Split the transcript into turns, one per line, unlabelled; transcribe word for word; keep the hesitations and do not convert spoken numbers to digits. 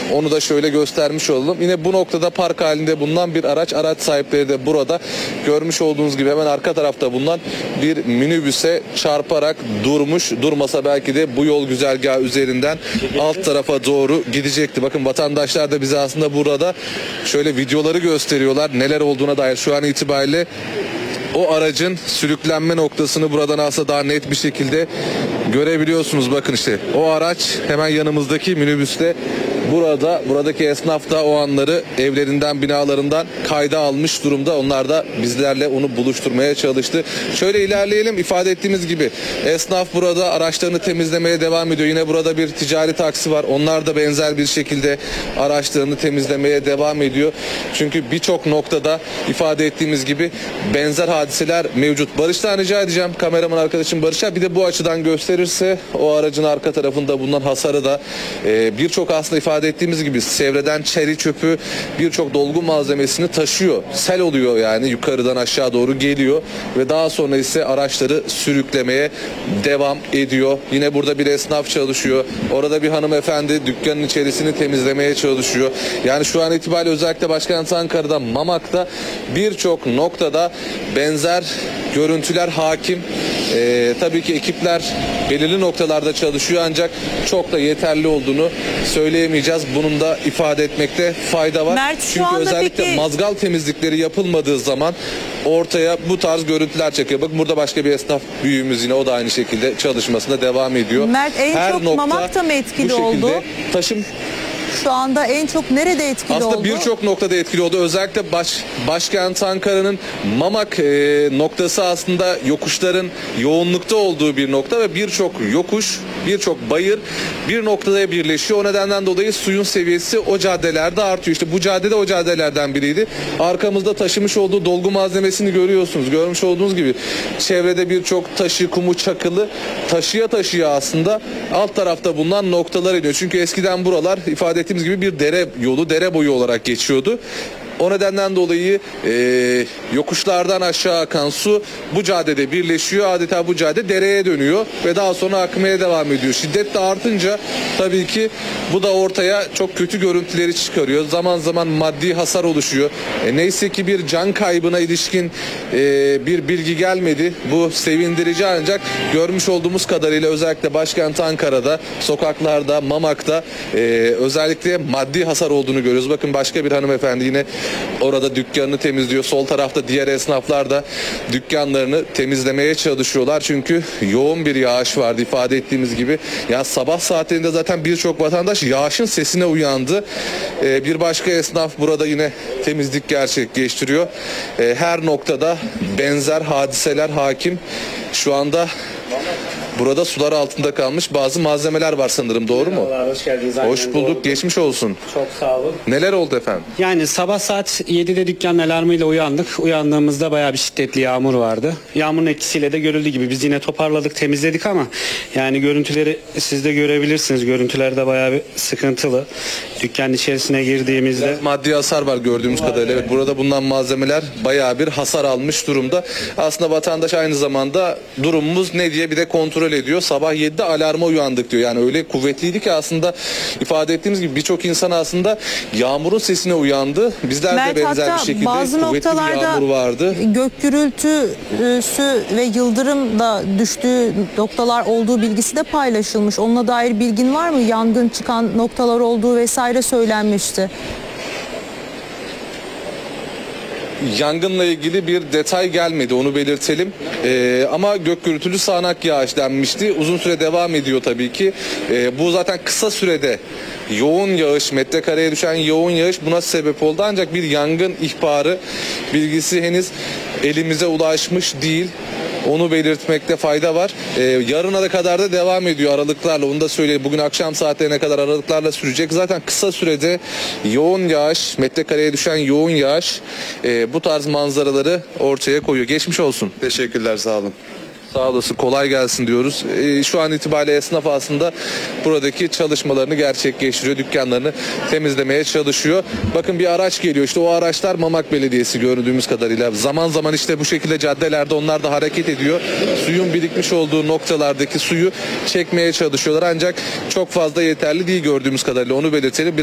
Onu da şöyle göstermiş olalım. Yine bu noktada park halinde bulunan bir araç. Araç sahipleri de burada. Görmüş olduğunuz gibi hemen arka tarafta bulunan bir minibüse çarparak durmuş. Durmasa belki de bu yol güzergahı üzerinden alt tarafa doğru gidecekti. Bakın vatandaşlar da bize aslında burada şöyle videoları gösteriyorlar. Neler olduğuna dair şu an itibariyle o aracın sürüklenme noktasını buradan aslında daha net bir şekilde görebiliyorsunuz. Bakın işte o araç hemen yanımızdaki minibüste burada. Buradaki esnaf da o anları evlerinden, binalarından kayda almış durumda. Onlar da bizlerle onu buluşturmaya çalıştı. Şöyle ilerleyelim. İfade ettiğimiz gibi esnaf burada araçlarını temizlemeye devam ediyor. Yine burada bir ticari taksi var. Onlar da benzer bir şekilde araçlarını temizlemeye devam ediyor. Çünkü birçok noktada ifade ettiğimiz gibi benzer hadiseler mevcut. Barış'tan rica edeceğim. Kameraman arkadaşım Barış'a bir de bu açıdan gösterirse o aracın arka tarafında bulunan hasarı da e, birçok aslında ifade ettiğimiz gibi çevreden çeri çöpü, birçok dolgu malzemesini taşıyor. Sel oluyor yani yukarıdan aşağı doğru geliyor ve daha sonra ise araçları sürüklemeye devam ediyor. Yine burada bir esnaf çalışıyor. Orada bir hanımefendi dükkanın içerisini temizlemeye çalışıyor. Yani şu an itibariyle özellikle başkent Ankara'da, Mamak'ta birçok noktada benzer görüntüler hakim. Ee, tabii ki ekipler belirli noktalarda çalışıyor ancak çok da yeterli olduğunu söyleyemeyeceğiz. Bunun da ifade etmekte fayda var.
Mert, şu
Çünkü
anda
özellikle
peki
mazgal temizlikleri yapılmadığı zaman ortaya bu tarz görüntüler çıkıyor. Bak burada başka bir esnaf büyüğümüz yine o da aynı şekilde çalışmasına devam ediyor.
Mert, en
Her
çok
nokta
Mamak'ta mı etkili
bu şekilde
oldu?
taşım
Şu anda en çok nerede etkili
Aslında
oldu?
birçok noktada etkili oldu. Özellikle baş, başkent Ankara'nın Mamak e, noktası aslında yokuşların yoğunlukta olduğu bir nokta ve birçok yokuş, birçok bayır bir noktada birleşiyor. O nedenden dolayı suyun seviyesi o caddelerde artıyor. İşte bu caddede o caddelerden biriydi. Arkamızda taşımış olduğu dolgu malzemesini görüyorsunuz. Görmüş olduğunuz gibi çevrede birçok taşı, kumu, çakılı taşıya taşıya aslında alt tarafta bulunan noktalar iniyor. Çünkü eskiden buralar ifade ettiğimiz gibi bir dere yolu, dere boyu olarak geçiyordu. O nedenden dolayı e, yokuşlardan aşağı akan su bu caddede birleşiyor. Adeta bu cadde dereye dönüyor ve daha sonra akmaya devam ediyor. Şiddet de artınca tabii ki bu da ortaya çok kötü görüntüleri çıkarıyor. Zaman zaman maddi hasar oluşuyor. E, neyse ki bir can kaybına ilişkin e, bir bilgi gelmedi. Bu sevindirici ancak görmüş olduğumuz kadarıyla özellikle başkent Ankara'da, sokaklarda, Mamak'ta e, özellikle maddi hasar olduğunu görüyoruz. Bakın başka bir hanımefendi yine orada dükkanını temizliyor. Sol tarafta diğer esnaflar da dükkanlarını temizlemeye çalışıyorlar. Çünkü yoğun bir yağış vardı ifade ettiğimiz gibi. Ya sabah saatlerinde zaten birçok vatandaş yağışın sesine uyandı. Ee, bir başka esnaf burada yine temizlik gerçekleştiriyor. Ee, her noktada benzer hadiseler hakim. Şu anda burada sular altında kalmış bazı malzemeler var sanırım, doğru mu?
Merhabalar, hoş geldiniz. Aynen,
Hoş bulduk,
doğru.
geçmiş olsun.
Çok sağ olun.
Neler oldu efendim?
Yani sabah saat yedide dükkanın alarmıyla uyandık. Uyandığımızda bayağı bir şiddetli yağmur vardı. Yağmurun etkisiyle de görüldüğü gibi biz yine toparladık, temizledik ama yani görüntüleri siz de görebilirsiniz. Görüntüler de bayağı bir sıkıntılı. Dükkanın içerisine girdiğimizde
Biraz maddi hasar var gördüğümüz kadarıyla. Evet, burada bulunan malzemeler bayağı bir hasar almış durumda. Aslında vatandaş aynı zamanda durumumuz ne diye bir de kontrol ediyor. Sabah yedide alarma uyandık diyor. Yani öyle kuvvetliydi ki aslında ifade ettiğimiz gibi birçok insan aslında yağmurun sesine uyandı. Bizler
Mert,
de benzer
hatta
bir şekilde
bazı
kuvvetli bir
noktalarda
yağmur vardı.
gök gürültüsü ve yıldırım da düştüğü noktalar olduğu bilgisi de paylaşılmış. Onunla dair bilgin var mı? Yangın çıkan noktalar olduğu vesaire söylenmişti.
Yangınla ilgili bir detay gelmedi, onu belirtelim. Ee, ama gök gürültülü sağanak yağış denmişti. Uzun süre devam ediyor tabii ki. Ee, bu zaten kısa sürede yoğun yağış, metrekareye düşen yoğun yağış buna sebep oldu. Ancak bir yangın ihbarı bilgisi henüz elimize ulaşmış değil. Onu belirtmekte fayda var. Ee, yarına kadar da devam ediyor aralıklarla. Onu da söyleyeyim. Bugün akşam saatlerine kadar aralıklarla sürecek. Zaten kısa sürede yoğun yağış, metrekareye düşen yoğun yağış e, bu tarz manzaraları ortaya koyuyor. Geçmiş olsun.
Teşekkürler, sağ olun.
Sağ olasın, kolay gelsin diyoruz. Ee, şu an itibariyle esnaf aslında buradaki çalışmalarını gerçekleştiriyor. Dükkanlarını temizlemeye çalışıyor. Bakın bir araç geliyor. İşte o araçlar Mamak Belediyesi gördüğümüz kadarıyla. Zaman zaman işte bu şekilde caddelerde onlar da hareket ediyor. Suyun birikmiş olduğu noktalardaki suyu çekmeye çalışıyorlar. Ancak çok fazla yeterli değil gördüğümüz kadarıyla. Onu belirtelim.